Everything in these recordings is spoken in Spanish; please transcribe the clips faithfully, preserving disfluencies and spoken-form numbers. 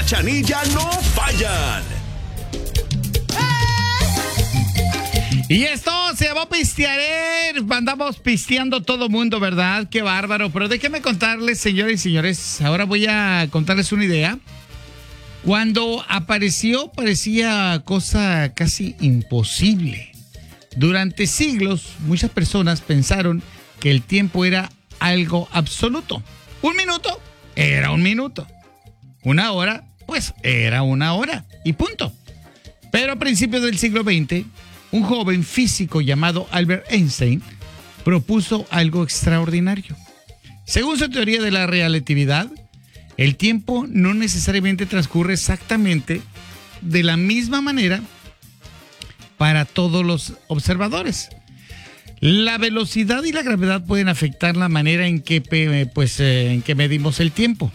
Cachanilla no fallan. Y esto se llamó Pistearé. Andamos pisteando todo mundo, ¿verdad? Qué bárbaro. Pero déjenme contarles, señores y señores, ahora voy a contarles una idea. Cuando apareció, parecía cosa casi imposible. Durante siglos, muchas personas pensaron que el tiempo era algo absoluto. Un minuto era un minuto. Una hora, pues era una hora. Y punto. Pero a principios del siglo veinte, un joven físico llamado Albert Einstein propuso algo extraordinario. Según su teoría de la relatividad, el tiempo no necesariamente transcurre exactamente de la misma manera para todos los observadores. La velocidad y la gravedad pueden afectar la manera en que, pues, eh, en que medimos el tiempo.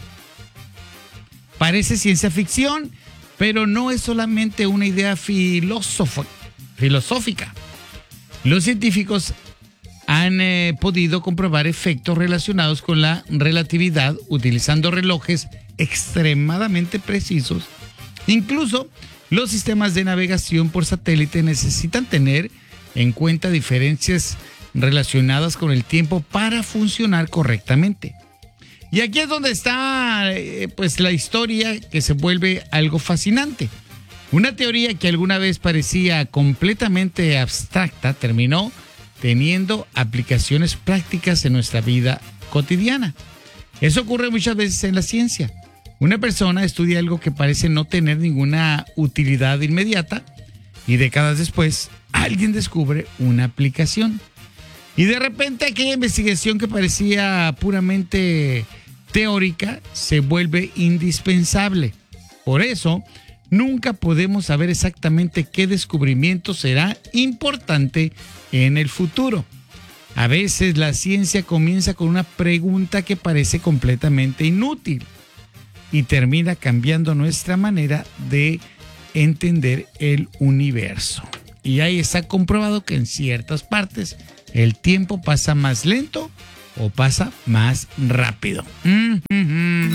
Parece ciencia ficción, pero no es solamente una idea filosófica. filosófica. Los científicos han eh, podido comprobar efectos relacionados con la relatividad utilizando relojes extremadamente precisos. Incluso los sistemas de navegación por satélite necesitan tener en cuenta diferencias relacionadas con el tiempo para funcionar correctamente. Y aquí es donde está eh, pues la historia que se vuelve algo fascinante. Una teoría que alguna vez parecía completamente abstracta terminó teniendo aplicaciones prácticas en nuestra vida cotidiana. Eso ocurre muchas veces en la ciencia. Una persona estudia algo que parece no tener ninguna utilidad inmediata y décadas después alguien descubre una aplicación. Y de repente aquella investigación que parecía puramente teórica se vuelve indispensable. Por eso, nunca podemos saber exactamente qué descubrimiento será importante en el futuro. A veces la ciencia comienza con una pregunta que parece completamente inútil y termina cambiando nuestra manera de entender el universo. Y ahí está comprobado que en ciertas partes el tiempo pasa más lento o pasa más rápido. Mm-hmm.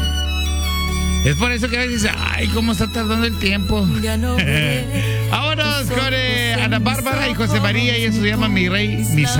Es por eso que a veces, ay, cómo está tardando el tiempo. Vámonos con eh, Ana Bárbara y José María, y eso se llama Mi Rey, Mi Santo.